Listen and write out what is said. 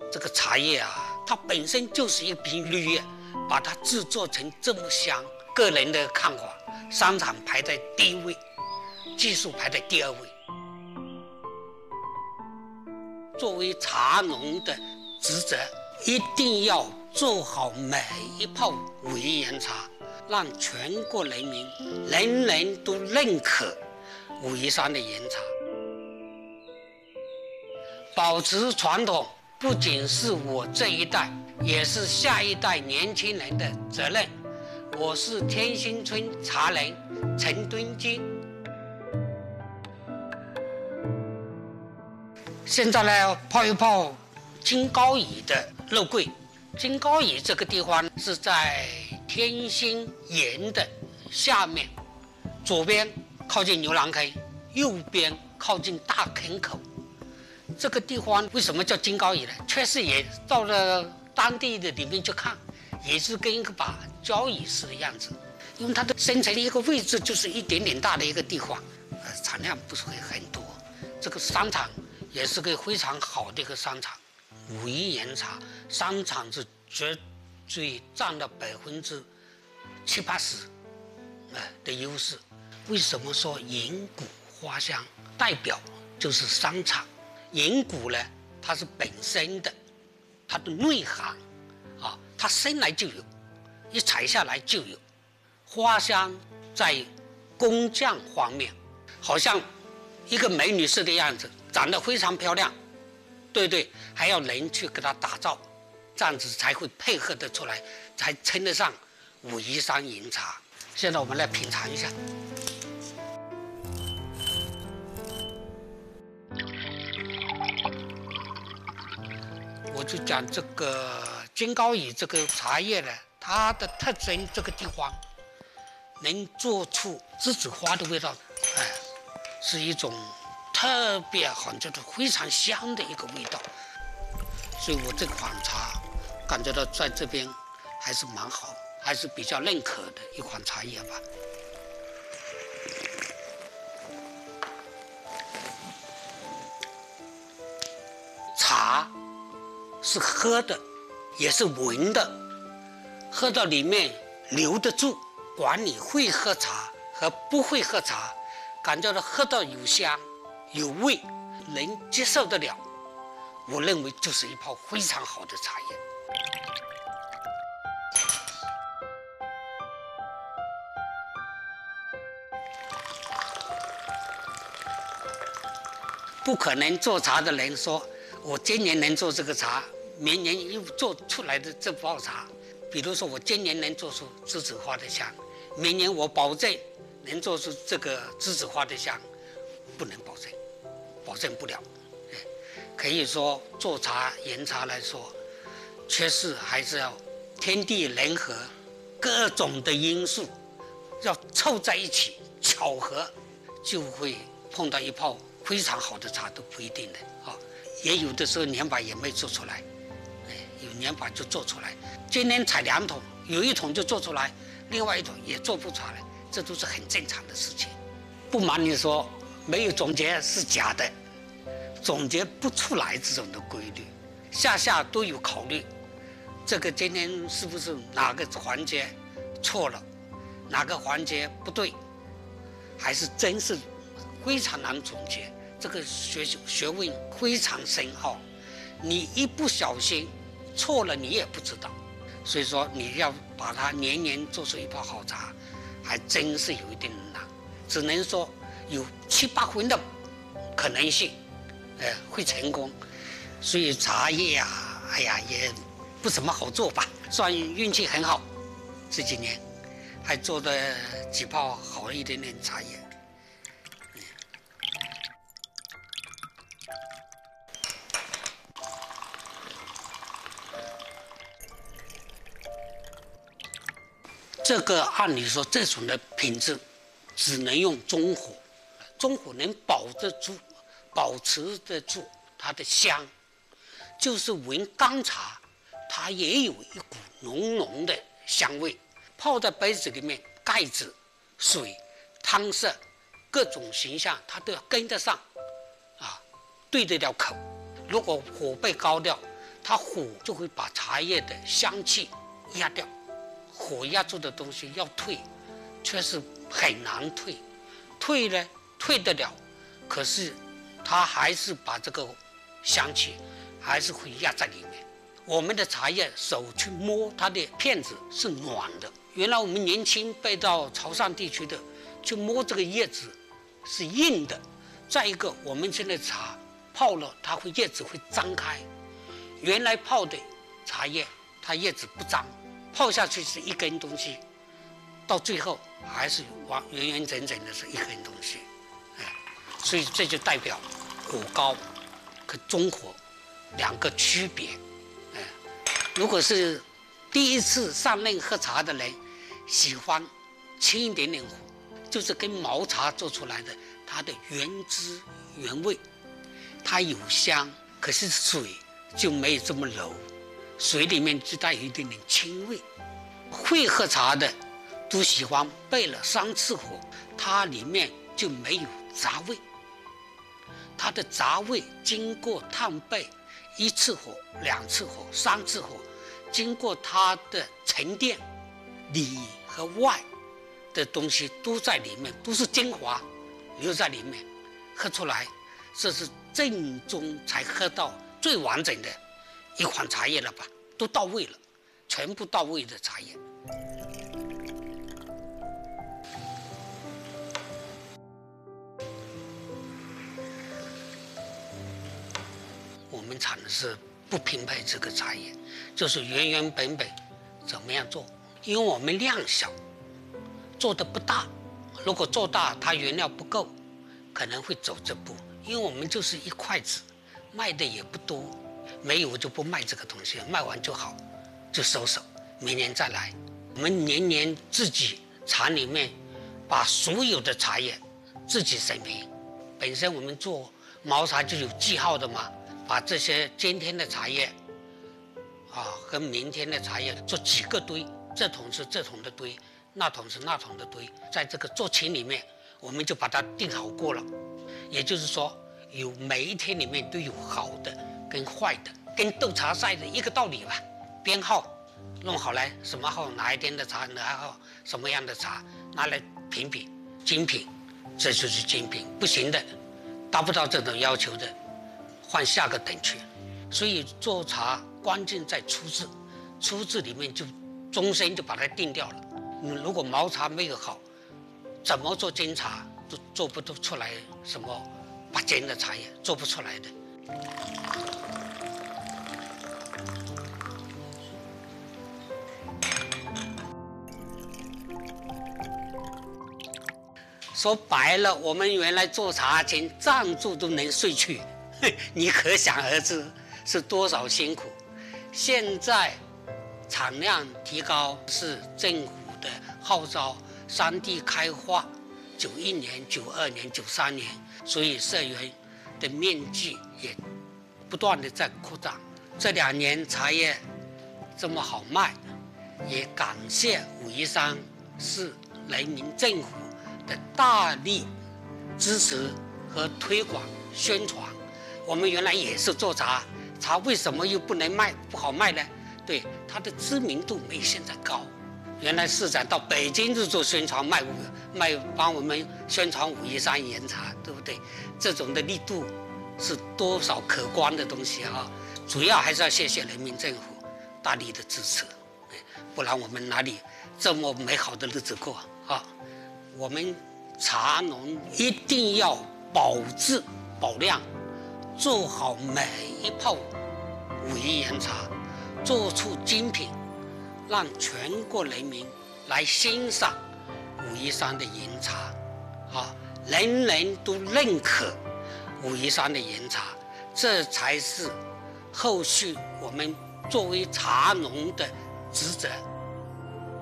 这个茶叶啊，它本身就是一瓶绿叶，把它制作成这么香。个人的看法，商场排在第一位，技术排在第二位。作为茶农的职责，一定要做好每一泡武夷岩茶，让全国人民人人都认可武夷山的岩茶。保持传统不仅是我这一代，也是下一代年轻人的责任。我是天心村茶人陈敦金。现在呢，泡一泡金高乙的肉桂。金高乙这个地方是在天心岩的下面，左边靠近牛郎坑，右边靠近大坑口。这个地方为什么叫金高乙呢？确实也到了当地的里面去看，也是跟一个把交椅似的样子，因为它的生成的一个位置就是一点点大的一个地方，产量不是会很多。这个商场也是个非常好的一个商场，武夷岩茶商场是绝对占了70%-80%的优势。为什么说岩谷花香代表就是商场？岩谷呢，它是本身的，它的内涵啊，它生来就有，一采下来就有。花香在工匠方面，好像一个美女似的样子，长得非常漂亮，对对，还要人去给它打造，这样子才会配合得出来，才称得上武夷山岩茶。现在我们来品尝一下。我就讲这个金高乙这个茶叶呢，它的特征这个地方能做出栀子花的味道，是一种特别好，就是非常香的一个味道。所以我这款茶感觉到在这边还是蛮好，还是比较认可的一款茶叶吧。茶是喝的，也是闻的，喝到里面留得住。管你会喝茶和不会喝茶，感觉到喝到有香有味，能接受得了，我认为就是一泡非常好的茶叶。不可能做茶的人说，我今年能做这个茶，明年又做出来的这泡茶。比如说，我今年能做出栀子花的香，明年我保证能做出这个栀子花的香，不能保证，保证不了。可以说做茶岩茶来说，确实还是要天地人和，各种的因素要凑在一起，巧合就会碰到一泡非常好的茶，都不一定的啊。也有的时候年把也没做出来，有年把就做出来。今年采2桶，有1桶就做出来，另外1桶也做不出来，这都是很正常的事情。不瞒你说，没有总结是假的，总结不出来这种的规律，下都有考虑。这个今天是不是哪个环节错了，哪个环节不对，还是真是非常难总结。这个学问非常深奥，你一不小心错了，你也不知道。所以说，你要把它年年做出一泡好茶，还真是有一点难。只能说有7-8分的可能性，会成功。所以茶叶啊，哎呀，也不怎么好做吧，算运气很好。这几年还做了几泡好一点点茶叶。这个按理说，这种的品质只能用中火，中火能保持得住它的香。就是闻干茶，它也有一股浓浓的香味。泡在杯子里面，盖子、水、汤色各种形象，它都要跟得上，对得了口。如果火被高掉， 它火就会把茶叶的香气压掉，火压住的东西要退，却是很难退。退呢，退得了，可是它还是把这个香气还是会压在里面。我们的茶叶手去摸它的片子是暖的，原来我们年轻背到潮汕地区的去摸这个叶子是硬的。再一个，我们现在茶泡了，它会叶子会张开。原来泡的茶叶，它叶子不张，泡下去是一根东西，到最后还是完完整整的是一根东西。所以这就代表火高和中火两个区别。如果是第一次上任喝茶的人，喜欢轻一点点火，就是跟毛茶做出来的，它的原汁原味，它有香，可是水就没有这么柔，水里面就带有一点点清味。会喝茶的都喜欢备了3次火，它里面就没有杂味，它的杂味经过炭焙1次火、2次火、3次火，经过它的沉淀，里和外的东西都在里面，都是精华留在里面，喝出来，这是正宗才喝到最完整的一款茶叶了吧？都到位了，全部到位的茶叶。我们产的是不拼配这个茶叶，就是原原本本怎么样做？因为我们量小，做的不大。如果做大，它原料不够，可能会走这步。因为我们就是1筷子，卖的也不多，没有就不卖这个东西，卖完就好，就收手，明年再来。我们年年自己厂里面把所有的茶叶自己审评，本身我们做毛茶就有记号的嘛。把这些今天的茶叶和明天的茶叶做几个堆，这桶是这桶的堆，那桶是那桶的堆，在这个做琴里面我们就把它定好过了。也就是说，有每一天里面都有好的跟坏的，跟斗茶赛的一个道理吧。编号弄好来，什么号哪一天的茶，哪号什么样的茶拿来评比，精品，这就是精品。不行的，达不到这种要求的，换下个等级。所以做茶关键在出字，出字里面就终身就把它定掉了。如果毛茶没有好，怎么做精茶都做不出来，什么拔尖的茶叶做不出来的。说白了，我们原来做茶前站住都能睡去，你可想而知是多少辛苦。现在产量提高是政府的号召，3地开化，91年、92年、93年，所以社员的面积也不断的在扩张。这2年茶叶这么好卖，也感谢武夷山市人民政府的大力支持和推广宣传。我们原来也是做茶，茶为什么又不能卖不好卖呢？对，它的知名度没现在高。原来市长到北京就做宣传，帮我们宣传武夷山岩茶，对不对？这种的力度是多少可观的东西啊！主要还是要谢谢人民政府大力的支持，不然我们哪里这么美好的日子过啊？我们茶农一定要保质保量，做好每一泡武夷岩茶，做出精品，让全国人民来欣赏武夷山的岩茶，人人都认可武夷山的岩茶，这才是后续我们作为茶农的职责。